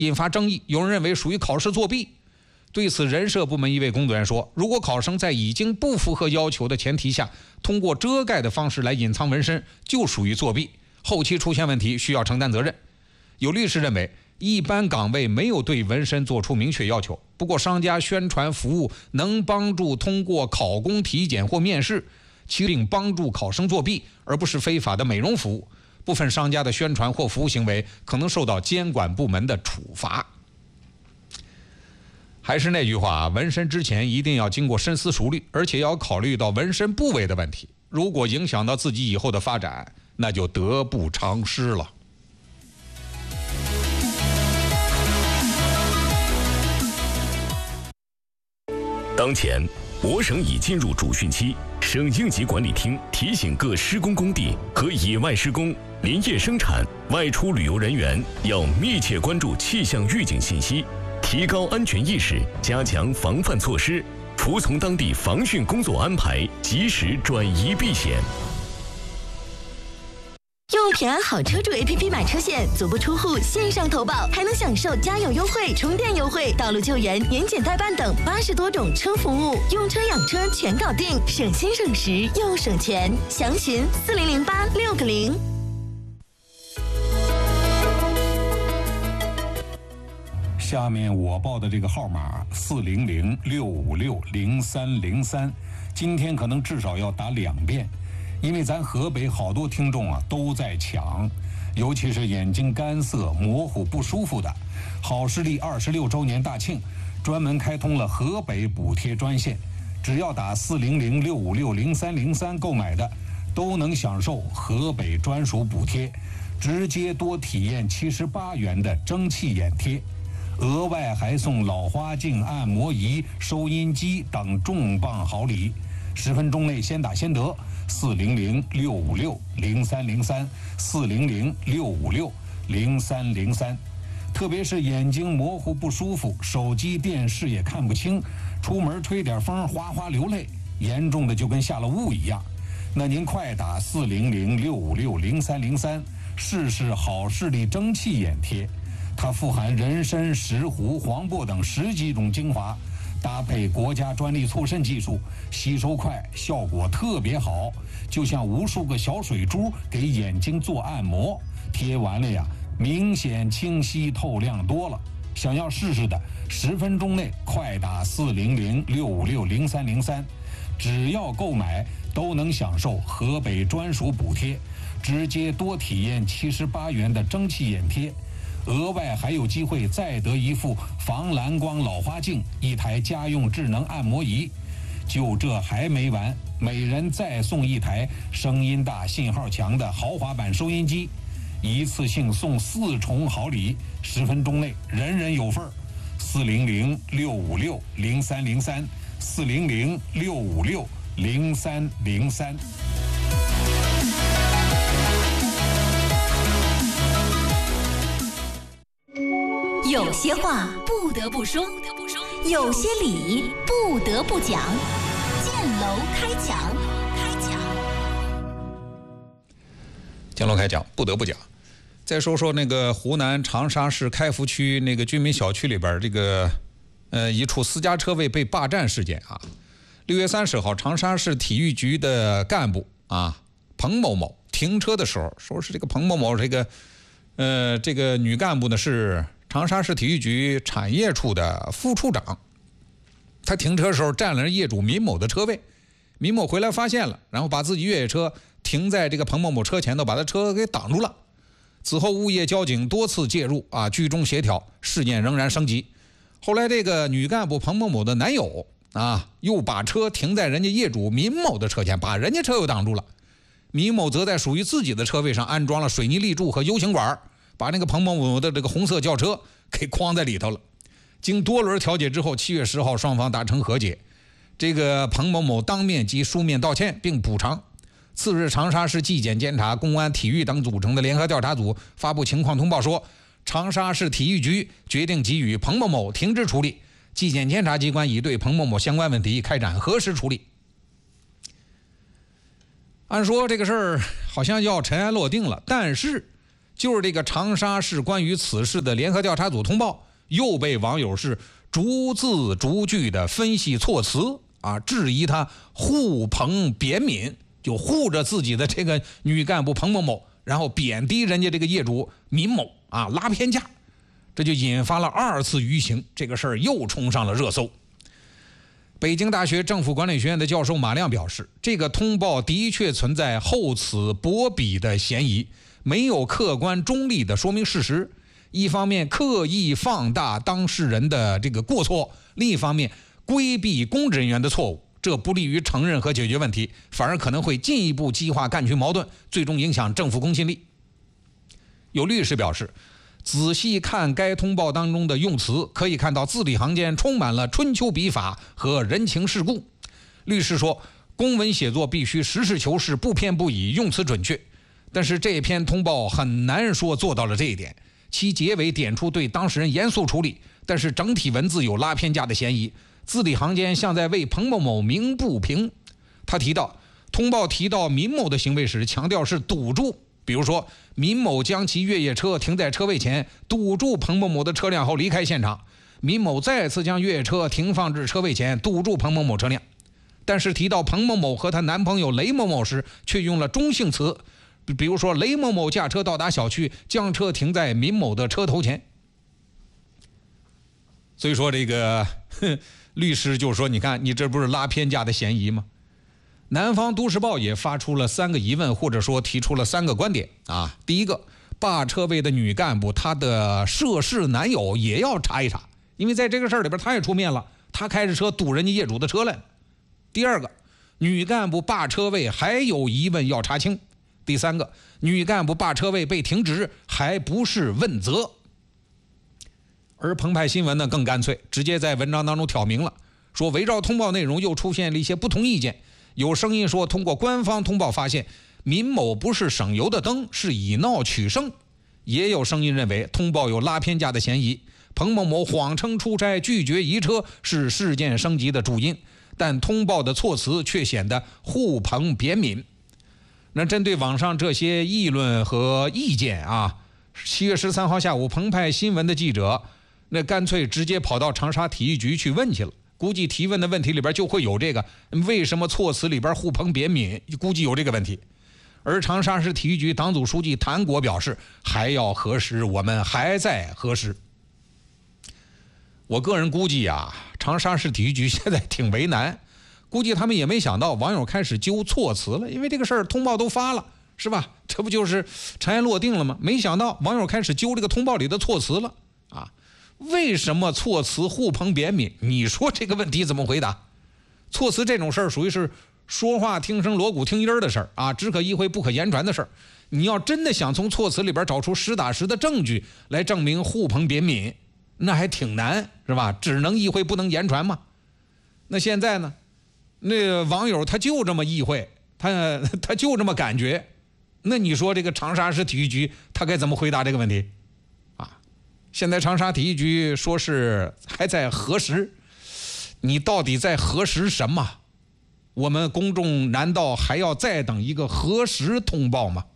引发争议，有人认为属于考试作弊。对此，人社部门一位工作人员说，如果考生在已经不符合要求的前提下，通过遮盖的方式来隐藏纹身，就属于作弊，后期出现问题需要承担责任。有律师认为，一般岗位没有对纹身做出明确要求，不过商家宣传服务能帮助通过考公体检或面试，其并帮助考生作弊，而不是非法的美容服务。部分商家的宣传或服务行为可能受到监管部门的处罚。还是那句话，纹身之前一定要经过深思熟虑，而且要考虑到纹身部位的问题。如果影响到自己以后的发展，那就得不偿失了。 当前，我省已进入主汛期，省应急管理厅提醒各施工工地和野外施工、林业生产、外出旅游人员要密切关注气象预警信息，提高安全意识，加强防范措施，服从当地防汛工作安排，及时转移避险。 用平安好车主 APP 买车险，足不出户线上投保，还能享受加油优惠、充电优惠、道路救援、年检代办等80多种车服务，用车养车全搞定，省心省时又省钱。详询4008-6个0。 下面我报的这个号码400-656-0303，今天可能至少要打2遍。因为咱河北好多听众都在抢，尤其是眼睛干涩、模糊、不舒服的。好视力26周年大庆，专门开通了河北补贴专线，只要打400-656-0303购买的，都能享受河北专属补贴，直接多体验78元的蒸汽眼贴，额外还送老花镜、按摩仪、收音机等重磅好礼。10分钟内先打先得，400-656-0303，400-656-0303。特别是眼睛模糊不舒服，手机电视也看不清，出门吹点风哗哗流泪，严重的就跟下了雾一样。那您快打400-656-0303，试试好视力蒸汽眼贴，它富含人参、石斛、黄柏等10几种精华，搭配国家专利促渗技术，吸收快，效果特别好，就像无数个小水珠给眼睛做按摩，贴完了呀，明显清晰透亮多了。想要试试的，10分钟内快打400-656-0303，只要购买都能享受河北专属补贴，直接多体验78元的蒸汽眼贴。额外还有机会再得一副防蓝光老花镜、1台家用智能按摩仪。就这还没完，每人再送1台声音大、信号强的豪华版收音机，一次性送4重好礼，10分钟内人人有份儿。400-656-0303， 400-656-0303。 有些话不得不说，有些理不得不讲。建楼开讲， 建楼开讲，不得不讲。再说说那个湖南长沙市开福区那个居民小区里边这个一处私家车位被霸占事件啊。6月30号，长沙市体育局的干部彭某某停车的时候，说是这个彭某某这个女干部呢是长沙市体育局产业处的副处长，他停车的时候占了业主民某的车位，民某回来发现了，然后把自己越野车停在这个彭某某车前头，把他车给挡住了。此后物业交警多次介入居中协调，事件仍然升级。后来这个女干部彭某某的男友又把车停在人家业主民某的车前，把人家车又挡住了。民某则在属于自己的车位上安装了水泥立柱和 U 型管，把那个彭某某的这个红色轿车给框在里头了。经多轮调解之后，7月10号双方达成和解，这个彭某某当面及书面道歉并补偿。次日，长沙市纪检监察、公安、体育等组成的联合调查组发布情况通报说，长沙市体育局决定给予彭某某停职处理，纪检监察机关已对彭某某相关问题开展核实处理。按说这个事儿好像要尘埃落定了，但是就是这个长沙市关于此事的联合调查组通报，又被网友是逐字逐句的分析措辞啊，质疑他护彭贬闽，就护着自己的这个女干部彭某某，然后贬低人家这个业主闵某啊，拉偏架，这就引发了2次舆情，这个事儿又冲上了热搜。北京大学政府管理学院的教授马亮表示，这个通报的确存在厚此薄彼的嫌疑，没有客观中立的说明事实。一方面刻意放大当事人的这个过错，另一方面规避公职人员的错误，这不利于承认和解决问题，反而可能会进一步激化干群矛盾，最终影响政府公信力。有律师表示，仔细看该通报当中的用词，可以看到字里行间充满了春秋笔法和人情世故。律师说，公文写作必须实事求是，不偏不倚，用词准确。但是这篇通报很难说做到了这一点，其结尾点出对当事人严肃处理，但是整体文字有拉偏架的嫌疑，字里行间像在为彭某某鸣不平。他提到，通报提到闵某的行为时，强调是堵住，比如说闵某将其越野车停在车位前，堵住彭某某的车辆后离开现场，闵某再次将越野车停放至车位前，堵住彭某某车辆。但是提到彭某某和她男朋友雷某某时，却用了中性词，比如说雷某某驾车到达小区，将车停在闵某的车头前。所以说这个律师就说，你看你这不是拉偏架的嫌疑吗？南方都市报也发出了3个疑问，或者说提出了3个观点啊。第一个，霸车位的女干部她的涉事男友也要查一查，因为在这个事儿里边她也出面了，她开着车堵人家业主的车来了。第二个，女干部霸车位还有疑问要查清。第三个，女干部霸车位被停职还不是问责。而澎湃新闻呢更干脆，直接在文章当中挑明了，说围绕通报内容又出现了一些不同意见。有声音说，通过官方通报发现闵某不是省油的灯，是以闹取胜。也有声音认为通报有拉偏架的嫌疑，彭某某谎称出差拒绝移车是事件升级的主因，但通报的措辞却显得护彭贬闽。那针对网上这些议论和意见啊，7月13号下午，澎湃新闻的记者那干脆直接跑到长沙体育局去问去了。估计提问的问题里边就会有这个，为什么措辞里边护彭贬闽，估计有这个问题。而长沙市体育局党组书记谭国表示，还要核实，我们还在核实。我个人估计啊，长沙市体育局现在挺为难，估计他们也没想到网友开始揪措辞了，因为这个事儿通报都发了，是吧？这不就是尘埃落定了吗？没想到网友开始揪这个通报里的措辞了啊！为什么措辞护彭贬闽？你说这个问题怎么回答？措辞这种事儿属于是说话听声锣鼓听音儿的事儿啊，只可意会不可言传的事儿。你要真的想从措辞里边找出实打实的证据来证明护彭贬闽，那还挺难，是吧？只能意会不能言传嘛。那现在呢？那个网友他就这么意会，他就这么感觉。那你说这个长沙市体育局他该怎么回答这个问题？现在长沙体育局说是还在核实，你到底在核实什么？我们公众难道还要再等一个核实通报吗？